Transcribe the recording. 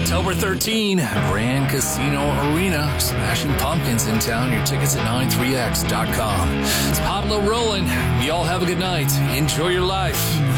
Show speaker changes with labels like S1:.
S1: October 13, Grand Casino Arena. Smashing Pumpkins in town. Your tickets at 93x.com. It's Pablo Roland. Y'all have a good night. Enjoy your life.